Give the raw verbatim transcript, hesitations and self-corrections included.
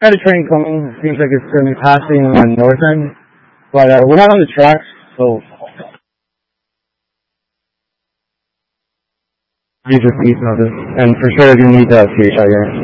Got a train coming. It seems like it's going to be passing on north end, but uh, we're not on the tracks, so you just need notice. And for sure, you need that P H I here.